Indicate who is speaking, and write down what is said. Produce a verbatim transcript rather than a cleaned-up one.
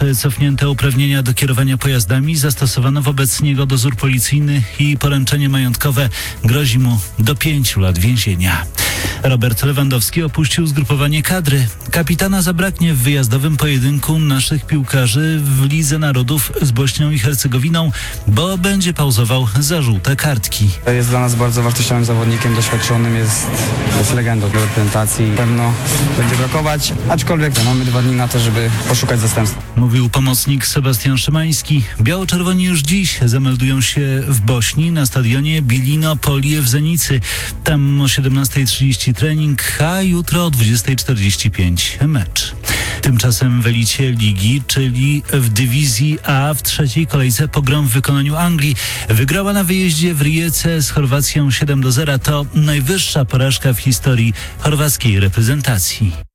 Speaker 1: Cofnięte uprawnienia do kierowania pojazdami, zastosowano wobec niego dozór policyjny i poręczenie majątkowe. Grozi mu do pięciu lat więzienia. Robert Lewandowski opuścił zgrupowanie kadry. Kapitana zabraknie w wyjazdowym pojedynku naszych piłkarzy w Lidze Narodów z Bośnią i Hercegowiną, bo będzie pauzował za żółte kartki.
Speaker 2: Jest dla nas bardzo wartościowym zawodnikiem, doświadczonym, jest, jest legendą do reprezentacji. Pewno będzie brakować, aczkolwiek mamy dwa dni na to, żeby poszukać zastępstwa.
Speaker 1: Mówił pomocnik Sebastian Szymański. Biało-czerwoni już dziś zameldują się w Bośni na stadionie Bilino Polie w Zenicy. Tam o siedemnasta trzydzieści trening, a jutro o dwudziesta czterdzieści pięć mecz. Tymczasem w elicie ligi, czyli w dywizji A w trzeciej kolejce pogrom w wykonaniu Anglii. Wygrała na wyjeździe w Rijece z Chorwacją siedem do zera. To najwyższa porażka w historii chorwackiej reprezentacji.